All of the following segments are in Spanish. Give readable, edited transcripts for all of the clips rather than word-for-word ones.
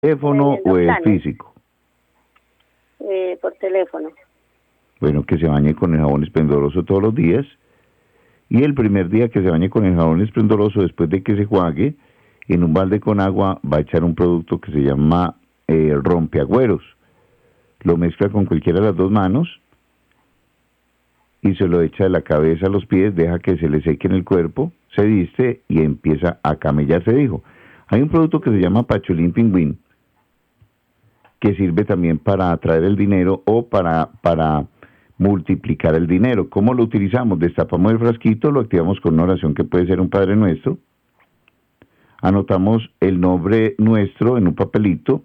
¿Teléfono o es físico? Por teléfono. Bueno, que se bañe con el jabón esplendoroso todos los días. Y el primer día que se bañe con el jabón esplendoroso, después de que se juague, en un balde con agua va a echar un producto que se llama rompeagüeros. Lo mezcla con cualquiera de las dos manos y se lo echa de la cabeza a los pies, deja que se le seque en el cuerpo, se viste y empieza a camellar, se dijo. Hay un producto que se llama Pacholín Pingüín, que sirve también para atraer el dinero o para multiplicar el dinero. ¿Cómo lo utilizamos? Destapamos el frasquito, lo activamos con una oración que puede ser un Padre Nuestro, anotamos el nombre nuestro en un papelito,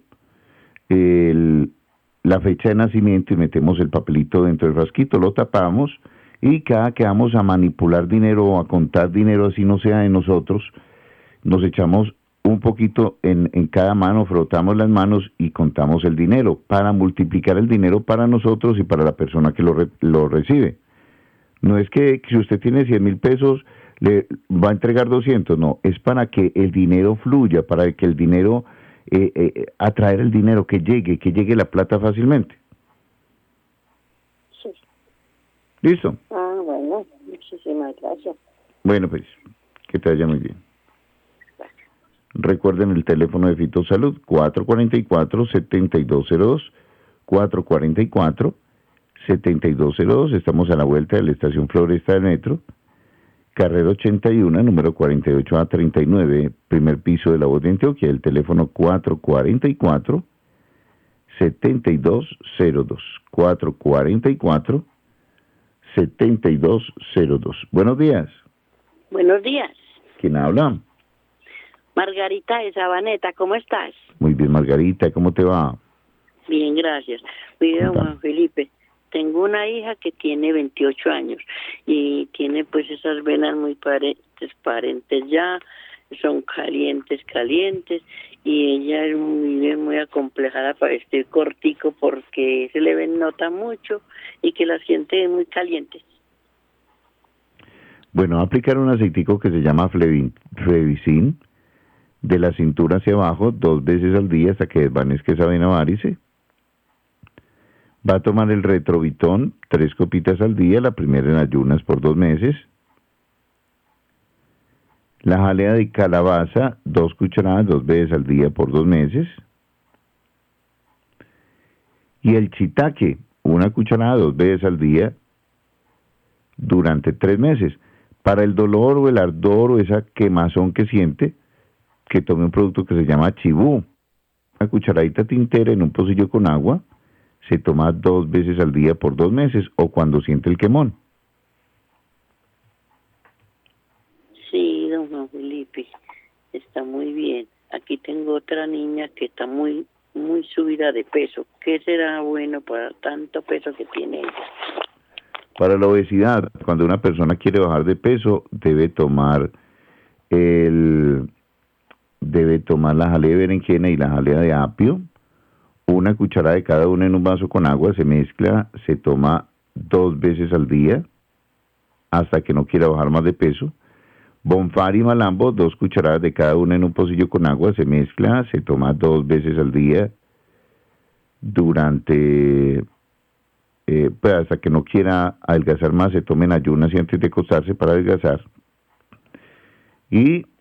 la fecha de nacimiento y metemos el papelito dentro del frasquito, lo tapamos y cada que vamos a manipular dinero o a contar dinero, así no sea de nosotros, nos echamos un poquito en cada mano, frotamos las manos y contamos el dinero para multiplicar el dinero para nosotros y para la persona que lo recibe. No es que si usted tiene 100,000 pesos, le va a entregar 200, no, es para que el dinero fluya, para que el dinero, atraer el dinero, que llegue la plata fácilmente. Sí. ¿Listo? Bueno, muchísimas gracias. Bueno, pues, que te vaya muy bien. Recuerden el teléfono de Fitosalud, 444-7202, 444-7202. Estamos a la vuelta de la estación Floresta del Metro, carrera 81, número 48A39, primer piso de La Voz de Antioquia, el teléfono 444-7202, 444-7202. Buenos días. Buenos días. ¿Quién habla? Margarita de Sabaneta, ¿cómo estás? Muy bien, Margarita, ¿cómo te va? Bien, gracias. Mire, Juan Felipe, tengo una hija que tiene 28 años y tiene pues esas venas muy transparentes ya, son calientes, y ella vive muy acomplejada para vestir cortico porque se le nota mucho y que la siente muy caliente. Bueno, aplicar un aceitico que se llama Flevicin, de la cintura hacia abajo, 2 veces al día hasta que desvanezca esa vena varice. Va a tomar el Retrovitón, 3 copitas al día, la primera en ayunas por 2 meses. La jalea de calabaza, 2 cucharadas, 2 veces al día por 2 meses. Y el shiitake, 1 cucharada, 2 veces al día, durante 3 meses. Para el dolor o el ardor o esa quemazón que siente, que tome un producto que se llama chibú. 1 cucharadita tintera en un pocillo con agua, se toma 2 veces al día por 2 meses o cuando siente el quemón. Sí, don Juan Felipe, está muy bien. Aquí tengo otra niña que está muy subida de peso. ¿Qué será bueno para tanto peso que tiene ella? Para la obesidad, cuando una persona quiere bajar de peso, debe tomar la jalea de berenjena y la jalea de apio, 1 cucharada de cada una en un vaso con agua, se mezcla, se toma 2 veces al día, hasta que no quiera bajar más de peso. Bonfar y malambo, 2 cucharadas de cada una en un pocillo con agua, se mezcla, se toma 2 veces al día, durante, pues hasta que no quiera adelgazar más, se tomen ayunas y antes de acostarse para adelgazar. Y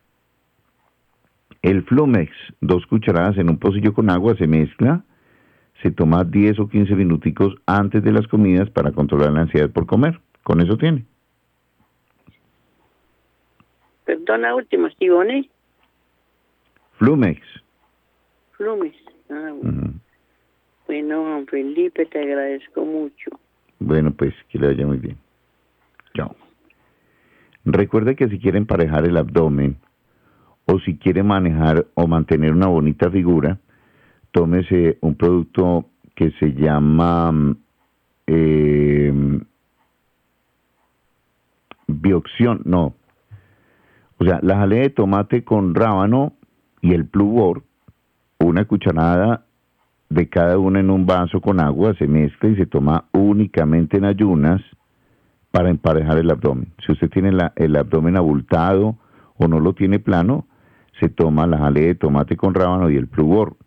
el Flumex, 2 cucharadas en un pocillo con agua, se mezcla, se toma 10 o 15 minuticos antes de las comidas para controlar la ansiedad por comer. Con eso tiene. Perdona, última, Sibone. Flumex. Flumex. Bueno. Bueno, Juan Felipe, te agradezco mucho. Bueno, pues que le vaya muy bien. Chao. Recuerde que si quiere emparejar el abdomen o si quiere manejar o mantener una bonita figura, tómese un producto que se llama Bioxión, no. O sea, la jalea de tomate con rábano y el Pluvor, 1 cucharada de cada una en un vaso con agua, se mezcla y se toma únicamente en ayunas para emparejar el abdomen. Si usted tiene el abdomen abultado o no lo tiene plano, se toma la jalea de tomate con rábano y el flúor.